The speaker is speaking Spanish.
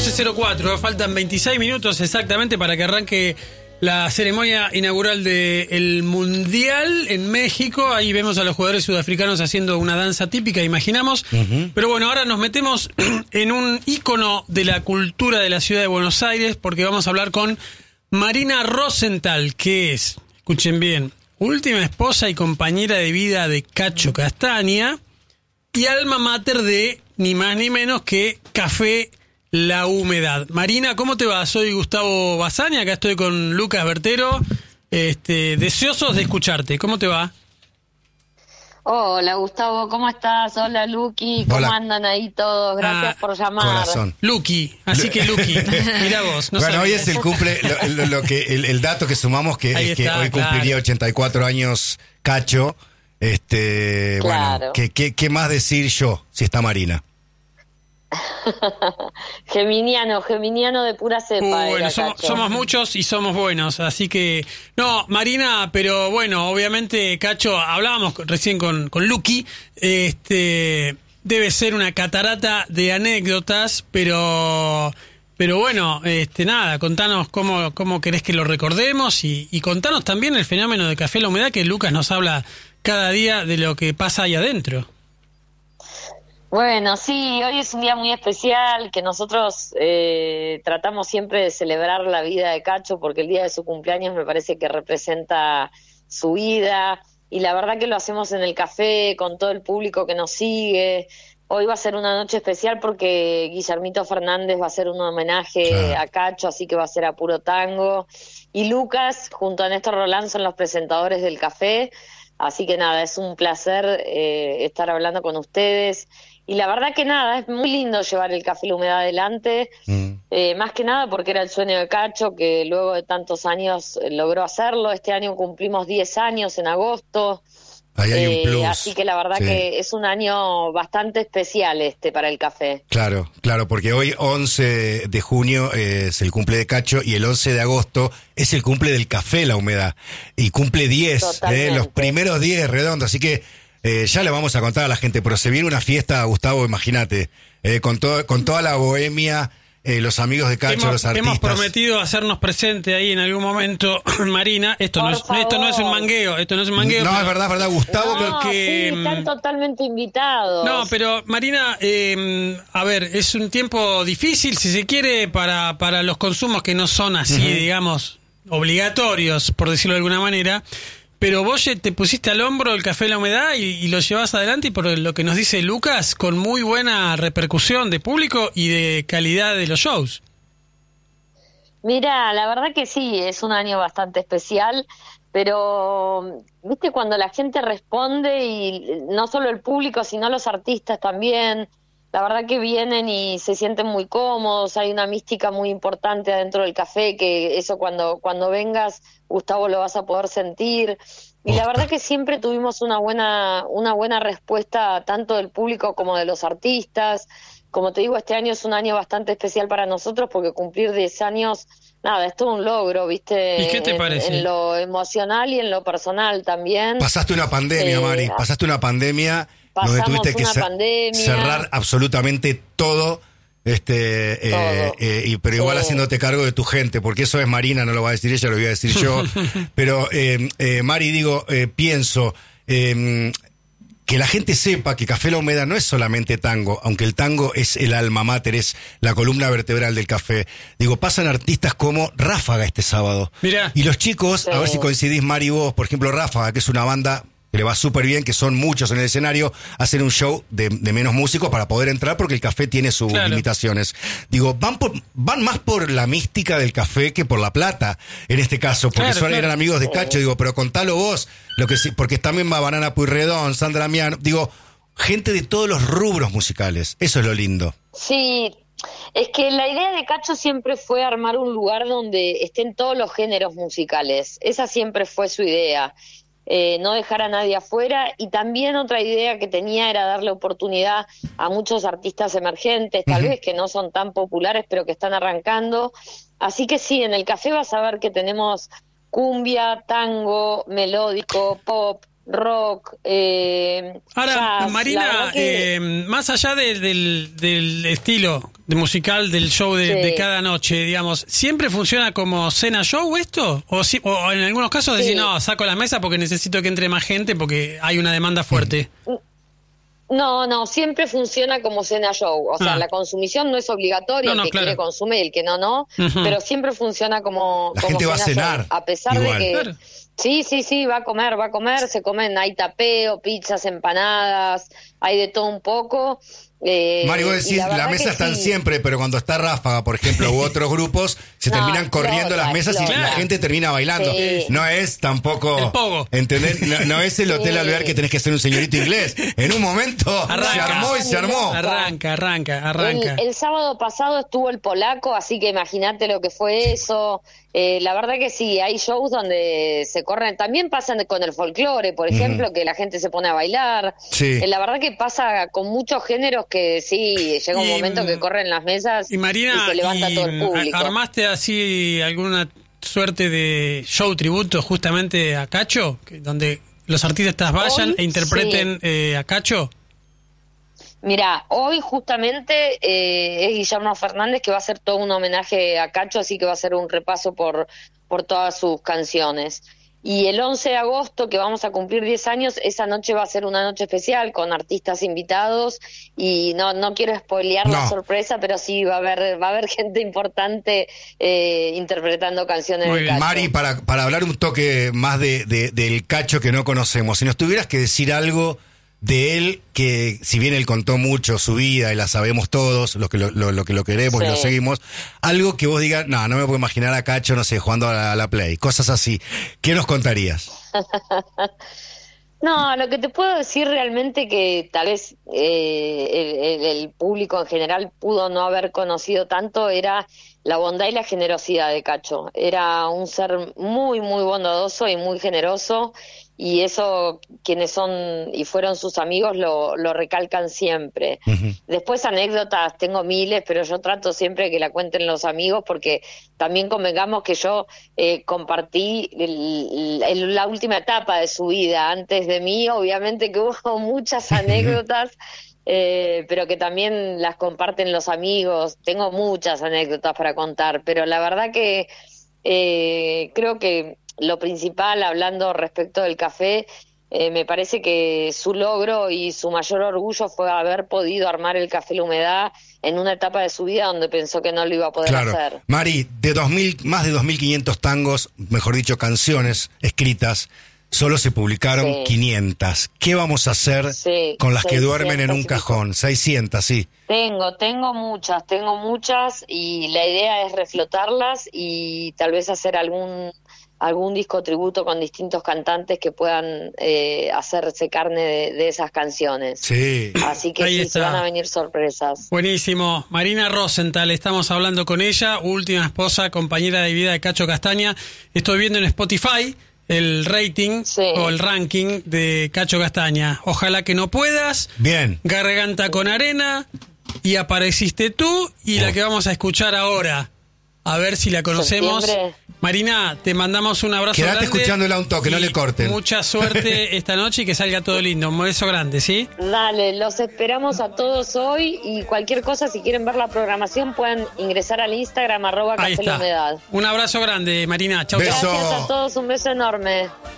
11:04, faltan 26 minutos exactamente para que arranque la ceremonia inaugural del Mundial en México. Ahí vemos a los jugadores sudafricanos haciendo una danza típica, imaginamos. Pero bueno, ahora nos metemos en un ícono de la cultura de la ciudad de Buenos Aires, porque vamos a hablar con Marina Rosenthal, que es, escuchen bien, última esposa y compañera de vida de Cacho Castaña y alma mater de ni más ni menos que Café La Humedad. Marina, ¿cómo te va? Soy Gustavo Bassani, acá estoy con Lucas Bertero, deseosos de escucharte. ¿Cómo te va? Hola Gustavo, ¿cómo estás? Hola Luqui, ¿cómo andan ahí todos? Gracias por llamar. Corazón. Luqui, así que Luqui, mirá vos. No bueno, sabía. hoy es el cumple, el dato que sumamos que Ahí es que está, hoy cumpliría 84 años Cacho. Claro. Bueno, ¿qué más decir yo si está Marina? Geminiano de pura cepa. Bueno, somos muchos y somos buenos, así que... No, Marina, pero bueno, obviamente, Cacho, hablábamos recién con Luqui, debe ser una catarata de anécdotas, pero bueno, nada, contanos cómo querés que lo recordemos y contanos también el fenómeno de Café La Humedad, que Lucas nos habla cada día de lo que pasa ahí adentro. Bueno, sí, hoy es un día muy especial que nosotros tratamos siempre de celebrar la vida de Cacho, porque el día de su cumpleaños me parece que representa su vida, y la verdad que lo hacemos en el café con todo el público que nos sigue. Hoy va a ser una noche especial porque Guillermito Fernández va a hacer un homenaje a Cacho, así que va a ser a puro tango, y Lucas junto a Néstor Roland son los presentadores del café, así que nada, es un placer estar hablando con ustedes. Y la verdad que nada, es muy lindo llevar el Café La Humedad adelante, más que nada porque era el sueño de Cacho, que luego de tantos años logró hacerlo. Este año cumplimos 10 años en agosto. Ahí hay un plus. Así que la verdad que es un año bastante especial para el café. Claro, porque hoy 11 de junio es el cumple de Cacho y el 11 de agosto es el cumple del Café La Humedad. Y cumple 10, los primeros 10 redondos, así que... ya le vamos a contar a la gente, pero se viene una fiesta, Gustavo, imagínate, con toda la bohemia, los amigos de Cacho, los artistas. Hemos prometido hacernos presente ahí en algún momento, Marina. Esto no es un mangueo. No, pero, es verdad, Gustavo. Porque, sí, están totalmente invitados. No, pero Marina, a ver, es un tiempo difícil, si se quiere, para los consumos que no son así, digamos, obligatorios, por decirlo de alguna manera. Pero vos te pusiste al hombro el Café La Humedad y lo llevas adelante, y por lo que nos dice Lucas, con muy buena repercusión de público y de calidad de los shows. Mira, la verdad que sí, es un año bastante especial, pero viste cuando la gente responde, y no solo el público, sino los artistas también, la verdad que vienen y se sienten muy cómodos, hay una mística muy importante adentro del café, que eso cuando vengas, Gustavo, lo vas a poder sentir. Y la verdad que siempre tuvimos una buena respuesta tanto del público como de los artistas. Como te digo, este año es un año bastante especial para nosotros porque cumplir 10 años, nada, es todo un logro, ¿viste? ¿Y qué te parece? En lo emocional y en lo personal también. Pasaste una pandemia, Mari, pasaste una pandemia donde tuviste que cerrar absolutamente todo. Pero igual haciéndote cargo de tu gente, porque eso es Marina, no lo va a decir ella, lo voy a decir yo. Pero, Mari, pienso que la gente sepa que Café La Humedad no es solamente tango, aunque el tango es el alma mater, es la columna vertebral del café. Pasan artistas como Ráfaga este sábado. Mirá. Y los chicos, a ver si coincidís, Mari, vos, por ejemplo, Ráfaga, que es una banda que le va súper bien, que son muchos en el escenario, hacen un show de menos músicos para poder entrar porque el café tiene sus limitaciones. Van más por la mística del café que por la plata, en este caso, porque eran amigos de Cacho, pero contalo vos, porque también va Banana Pueyrredón, Sandra Miano, gente de todos los rubros musicales, eso es lo lindo. Sí, es que la idea de Cacho siempre fue armar un lugar donde estén todos los géneros musicales, esa siempre fue su idea. No dejar a nadie afuera, y también otra idea que tenía era darle oportunidad a muchos artistas emergentes, tal vez que no son tan populares, pero que están arrancando. Así que sí, en el café vas a ver que tenemos cumbia, tango, melódico, pop, rock, Ahora, jazz, Marina, más allá del estilo de musical del show de cada noche, digamos, ¿siempre funciona como cena show esto? ¿O en algunos casos decís, no, saco las mesas porque necesito que entre más gente porque hay una demanda fuerte? No, siempre funciona como cena show. O sea, la consumición no es obligatoria, el que quiere consume y el que no, pero siempre funciona como la gente cena va a cenar. show, a pesar igual. de que... Claro. Sí, va a comer, se comen, hay tapeo, pizzas, empanadas, hay de todo un poco. Mario, vos decís, la mesa están siempre, pero cuando está Ráfaga, por ejemplo, u otros grupos, se terminan corriendo las mesas y la gente termina bailando. Sí. No es tampoco... El pogo. ¿Entendés? No es el hotel alvear que tenés que ser un señorito inglés. En un momento se armó. Arranca. El sábado pasado estuvo el polaco, así que imagínate lo que fue eso. La verdad que sí, hay shows donde se corren. También pasan con el folclore, por ejemplo, que la gente se pone a bailar. Sí. La verdad que pasa con muchos géneros que sí, llega un momento que corren las mesas y se levanta todo el público. ¿Armaste así alguna suerte de show tributo justamente a Cacho? Donde los artistas vayan e interpreten a Cacho. Mira, hoy justamente es Guillermo Fernández que va a hacer todo un homenaje a Cacho, así que va a hacer un repaso por todas sus canciones. Y el 11 de agosto, que vamos a cumplir 10 años, esa noche va a ser una noche especial con artistas invitados y no quiero spoilear la sorpresa, pero sí va a haber gente importante interpretando canciones de Cacho. Mari, para hablar un toque más del Cacho que no conocemos, si nos tuvieras que decir algo de él, que si bien él contó mucho su vida y la sabemos todos, los que lo queremos y lo seguimos, algo que vos digas, no me puedo imaginar a Cacho, no sé, jugando a la Play, cosas así, ¿qué nos contarías? No, lo que te puedo decir realmente que tal vez el público en general pudo no haber conocido tanto era la bondad y la generosidad de Cacho. Era un ser muy, muy bondadoso y muy generoso, y eso quienes son y fueron sus amigos lo recalcan siempre. Uh-huh. Después anécdotas, tengo miles, pero yo trato siempre de que la cuenten los amigos, porque también convengamos que yo compartí la última etapa de su vida. Antes de mí, obviamente que hubo muchas anécdotas, pero que también las comparten los amigos. Tengo muchas anécdotas para contar, pero la verdad que creo que lo principal, hablando respecto del café, me parece que su logro y su mayor orgullo fue haber podido armar el Café La Humedad en una etapa de su vida donde pensó que no lo iba a poder hacer. Mari, más de 2.500 tangos, mejor dicho, canciones escritas, solo se publicaron 500. ¿Qué vamos a hacer con las que duermen en un cajón? 600, sí. Tengo muchas y la idea es reflotarlas y tal vez hacer algún disco tributo con distintos cantantes que puedan hacerse carne de esas canciones. Sí. Así que sí, se van a venir sorpresas. Buenísimo. Marina Rosenthal, estamos hablando con ella, última esposa, compañera de vida de Cacho Castaña. Estoy viendo en Spotify el rating o el ranking de Cacho Castaña. Ojalá que no puedas. Bien. Garganta con arena. Y apareciste tú y la que vamos a escuchar ahora. A ver si la conocemos. Septiembre. Marina, te mandamos un abrazo grande. Quedate escuchándola un toque, no le corten. Mucha suerte esta noche y que salga todo lindo. Un beso grande, ¿sí? Dale, los esperamos a todos hoy y cualquier cosa, si quieren ver la programación, pueden ingresar al Instagram @Café La Humedad. Un abrazo grande, Marina. Chau, Gracias a todos, un beso enorme.